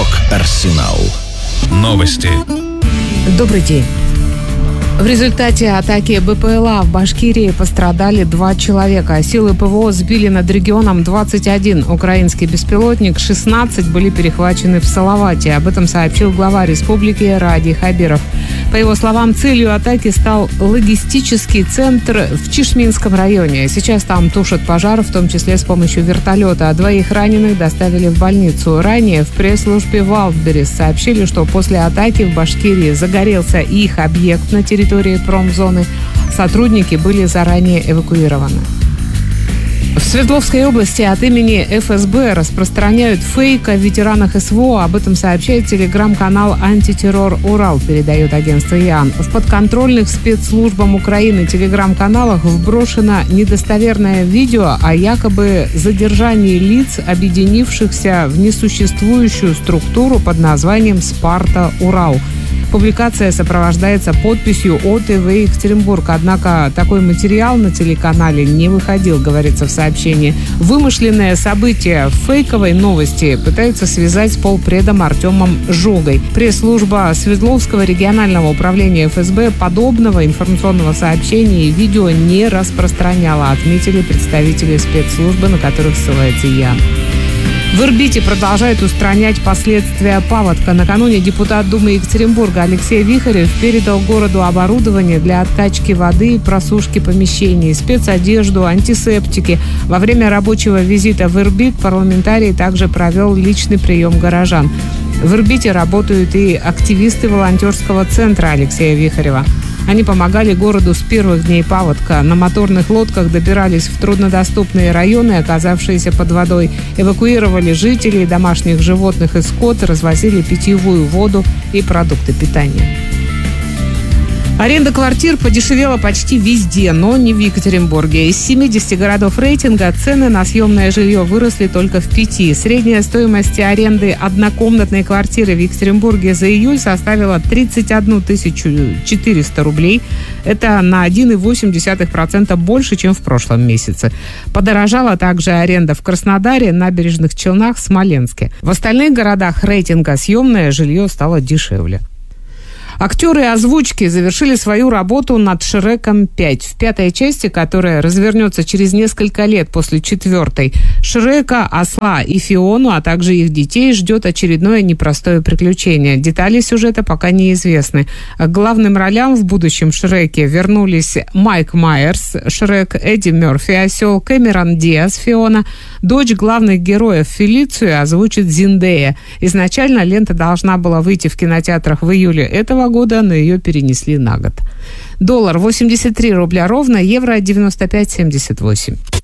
Рок-Арсенал. Новости. Добрый день. В результате атаки БПЛА в Башкирии пострадали 2 человека. Силы ПВО сбили над регионом 21 украинский беспилотник, 16 были перехвачены в Салавате. Об этом сообщил глава республики Ради Хабиров. По его словам, целью атаки стал логистический центр в Чишминском районе. Сейчас там тушат пожар, в том числе с помощью вертолета. 2 раненых доставили в больницу. Ранее в пресс-службе Wildberries сообщили, что после атаки в Башкирии загорелся их объект на территории промзоны. Сотрудники были заранее эвакуированы. В Свердловской области от имени ФСБ распространяют фейк о ветеранах СВО. Об этом сообщает телеграм-канал «Антитеррор Урал», передает агентство ИАН. В подконтрольных спецслужбам Украины телеграм-каналах вброшено недостоверное видео о якобы задержании лиц, объединившихся в несуществующую структуру под названием «Спарта-Урал». Публикация сопровождается подписью ОТВ Екатеринбург. Однако такой материал на телеканале не выходил, говорится в сообщении. Вымышленное событие в фейковой новости пытаются связать с полпредом Артемом Жогой. Пресс-служба Свердловского регионального управления ФСБ подобного информационного сообщения и видео не распространяла, отметили представители спецслужбы, на которых ссылается ИАН. В Ирбите продолжают устранять последствия паводка. Накануне депутат Думы Екатеринбурга Алексей Вихарев передал городу оборудование для откачки воды и просушки помещений, спецодежду, антисептики. Во время рабочего визита в Ирбит парламентарий также провел личный прием горожан. В Ирбите работают и активисты волонтерского центра Алексея Вихарева. Они помогали городу с первых дней паводка. На моторных лодках добирались в труднодоступные районы, оказавшиеся под водой. Эвакуировали жителей, домашних животных и скот, развозили питьевую воду и продукты питания. Аренда квартир подешевела почти везде, но не в Екатеринбурге. Из 70 городов рейтинга цены на съемное жилье выросли только в 5. Средняя стоимость аренды однокомнатной квартиры в Екатеринбурге за июль составила 31 400 рублей. Это на 1,8% больше, чем в прошлом месяце. Подорожала также аренда в Краснодаре, Набережных Челнах, Смоленске. В остальных городах рейтинга съемное жилье стало дешевле. Актеры озвучки завершили свою работу над «Шреком 5». В 5-й части, которая развернется через несколько лет после 4-й, Шрека, Осла и Фиону, а также их детей, ждет очередное непростое приключение. Детали сюжета пока неизвестны. К главным ролям в будущем Шреке вернулись Майк Майерс, Шрек, Эдди Мерфи, Осел, Кэмерон Диас, Фиона. Дочь главных героев Фелицию озвучит Зиндея. Изначально лента должна была выйти в кинотеатрах в июле этого года, но ее перенесли на год. Доллар 83 рубля ровно, евро 95,78.